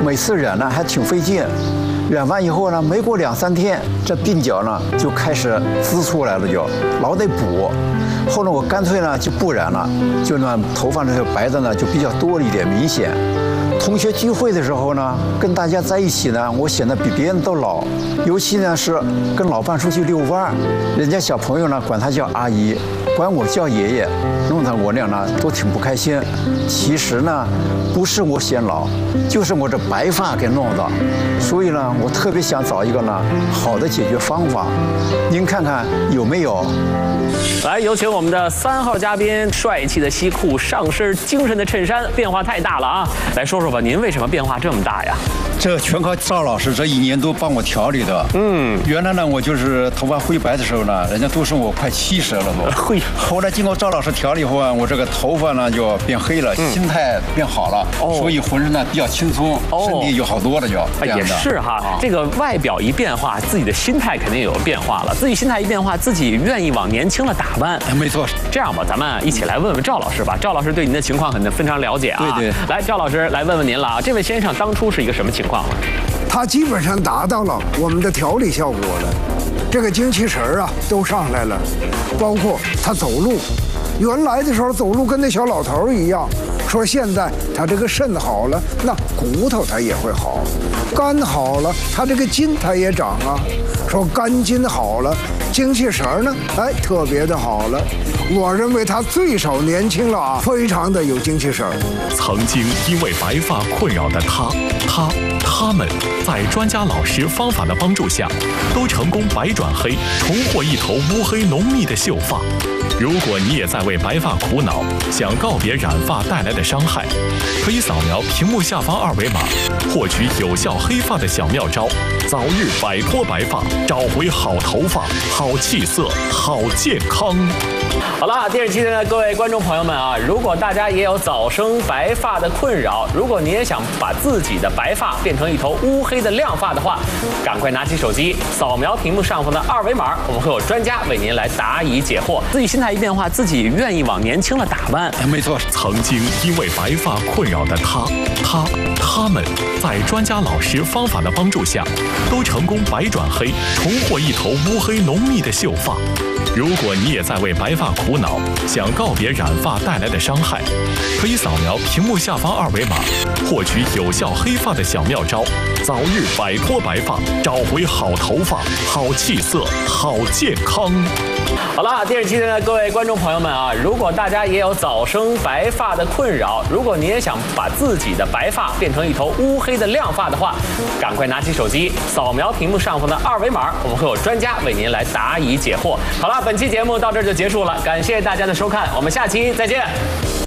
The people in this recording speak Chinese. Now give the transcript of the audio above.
每次染呢还挺费劲，染完以后呢，没过2、3天，这鬓角呢就开始滋出来了，就老得补。后来我干脆呢就不染了，就那头发那个白的呢就比较多了一点，明显。同学聚会的时候呢，跟大家在一起呢，我显得比别人都老。尤其呢是跟老伴出去遛弯，人家小朋友呢管他叫阿姨，管我叫爷爷，弄得我俩呢都挺不开心。其实呢，不是我显老，就是我这白发给弄的。所以呢，我特别想找一个呢好的解决方法，您看看有没有？ 来，有请我们的3号嘉宾，帅气的西裤，上身精神的衬衫，变化太大了啊！来说说吧，您为什么变化这么大呀？ 这全靠赵老师这1年多帮我调理的。原来呢，我就是头发灰白的时候呢，人家都说我快70了都。后来经过赵老师调理后啊，我这个头发呢就变黑了，心态变好了，所以浑身呢比较轻松，身体就好多了就。 也是哈，这个外表一变化，自己的心态肯定有变化了。自己心态一变化，自己愿意往年轻了打扮。 没错。 这样吧，咱们一起来问问赵老师吧。赵老师对您的情况可能非常了解啊。 对。 来，赵老师来问问您了啊，这位先生当初是一个什么情况呢？ 他基本上达到了我们的调理效果了，这个精气神啊都上来了，包括他走路，原来的时候走路跟那小老头一样，说现在他这个肾好了，那骨头他也会好，肝好了，他这个筋他也长啊，说肝筋好了，精气神呢，特别的好了。我认为他最少年轻了啊，非常的有精气神。 曾经因为白发困扰的他们，在专家老师方法的帮助下，都成功白转黑，重获一头乌黑浓密的秀发。如果你也在为白发苦恼，想告别染发带来的伤害，可以扫描屏幕下方2维码，获取有效黑发的小妙招，早日摆脱白发，找回好头发、好气色、好健康。 好了，电视机前的各位观众朋友们啊，如果大家也有早生白发的困扰，如果你也想把自己的白发变成一头乌黑的亮发的话，赶快拿起手机扫描屏幕上方的2维码，我们会有专家为您来答疑解惑。自己心态一变化，自己愿意往年轻了打扮。 没错。 曾经因为白发困扰的他们，在专家老师方法的帮助下，都成功白转黑，重获一头乌黑浓密的秀发。如果你也在为白发苦恼，想告别染发带来的伤害，可以扫描屏幕下方2维码，获取有效黑发的小妙招，早日摆脱白发，找回好头发、好气色、好健康。 好了，电视机前的各位观众朋友们啊，如果大家也有早生白发的困扰，如果你也想把自己的白发变成一头乌黑的亮发的话，赶快拿起手机扫描屏幕上方的2维码，我们会有专家为您来答疑解惑。好了，本期节目到这儿就结束了，感谢大家的收看，我们下期再见。